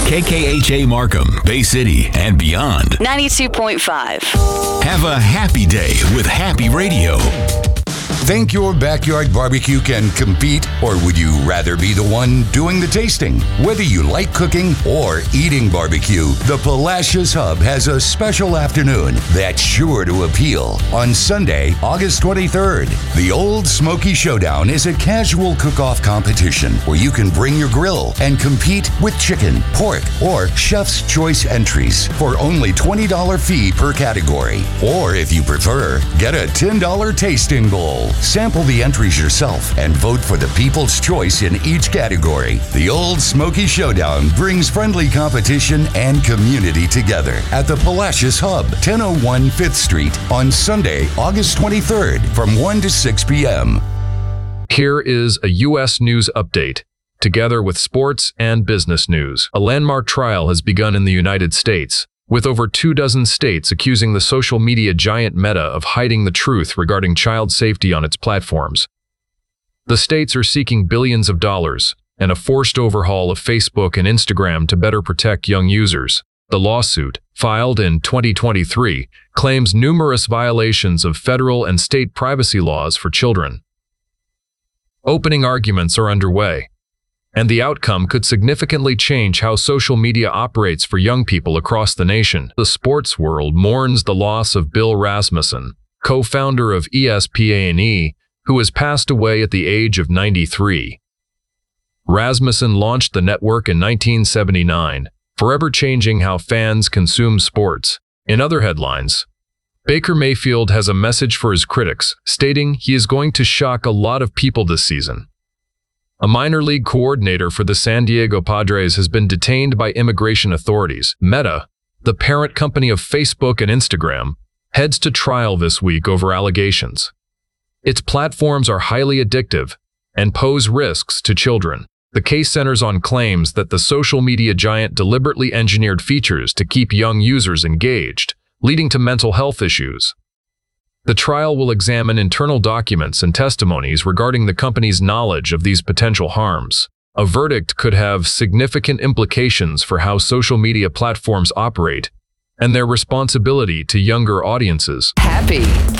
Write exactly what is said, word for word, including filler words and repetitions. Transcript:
K K H A Markham, Bay City, and beyond. ninety-two point five. Have a happy day with Happy Radio. Think your backyard barbecue can compete, or would you rather be the one doing the tasting? Whether you like cooking or eating barbecue, the Palacios Hub has a special afternoon that's sure to appeal. On Sunday, August twenty-third, the Old Smoky Showdown is a casual cook-off competition where you can bring your grill and compete with chicken, pork, or chef's choice entries for only twenty dollars fee per category. Or if you prefer, get a ten dollars tasting bowl. Sample the entries yourself and vote for the people's choice in each category. The Old Smoky Showdown brings friendly competition and community together at the Palacios Hub, ten oh one fifth Street, on Sunday, August twenty-third, from one to six p.m. Here is a U S news update, together with sports and business news. A landmark trial has begun in the United States, with over two dozen states accusing the social media giant Meta of hiding the truth regarding child safety on its platforms. The states are seeking billions of dollars and a forced overhaul of Facebook and Instagram to better protect young users. The lawsuit, filed in twenty twenty-three, claims numerous violations of federal and state privacy laws for children. Opening arguments are underway, and the outcome could significantly change how social media operates for young people across the nation. The sports world mourns the loss of Bill Rasmussen, co-founder of E S P N E, who has passed away at the age of ninety-three. Rasmussen launched the network in nineteen seventy-nine, forever changing how fans consume sports. In other headlines, Baker Mayfield has a message for his critics, stating he is going to shock a lot of people this season. A minor league coordinator for the San Diego Padres has been detained by immigration authorities. Meta, the parent company of Facebook and Instagram, heads to trial this week over allegations. Its platforms are highly addictive and pose risks to children. The case centers on claims that the social media giant deliberately engineered features to keep young users engaged, leading to mental health issues. The trial will examine internal documents and testimonies regarding the company's knowledge of these potential harms. A verdict could have significant implications for how social media platforms operate and their responsibility to younger audiences. Happy.